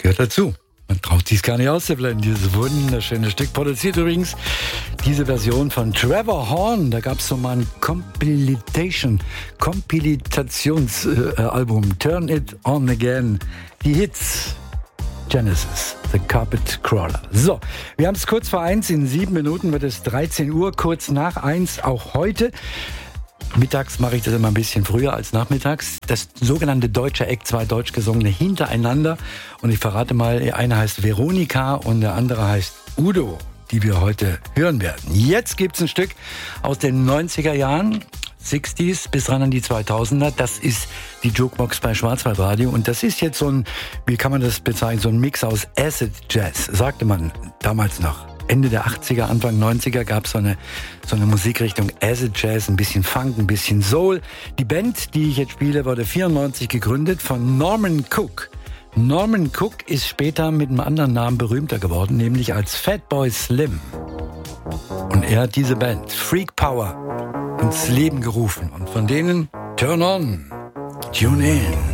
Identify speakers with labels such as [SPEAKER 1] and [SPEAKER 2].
[SPEAKER 1] gehört dazu. Man traut sich gar nicht auszublenden, dieses wunderschöne Stück. Produziert übrigens diese Version von Trevor Horn. Da gab es so mal ein Kompilitationsalbum. Turn It On Again. Die Hits. Genesis, The Carpet Crawler. So, wir haben es kurz vor 1. In 7 Minuten wird es 13 Uhr, kurz nach 1, auch heute. Mittags mache ich das immer ein bisschen früher als nachmittags. Das sogenannte deutsche Eck, 2 deutsch gesungene hintereinander. Und ich verrate mal, der eine heißt Veronika und der andere heißt Udo, die wir heute hören werden. Jetzt gibt's ein Stück aus den 90er Jahren, 60s bis ran an die 2000er. Das ist die Jukebox bei Schwarzwaldradio. Und das ist jetzt so ein, wie kann man das bezeichnen, so ein Mix aus Acid Jazz, sagte man damals noch. Ende der 80er, Anfang 90er gab es so eine Musikrichtung Acid Jazz, ein bisschen Funk, ein bisschen Soul. Die Band, die ich jetzt spiele, wurde 1994 gegründet von Norman Cook. Norman Cook ist später mit einem anderen Namen berühmter geworden, nämlich als Fatboy Slim. Und er hat diese Band Freak Power ins Leben gerufen. Und von denen Turn On, Tune In.